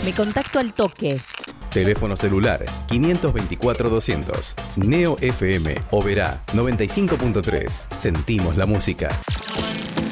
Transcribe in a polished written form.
Me contacto al toque. Teléfono celular 524-200. Neo FM Oberá 95.3. Sentimos la música.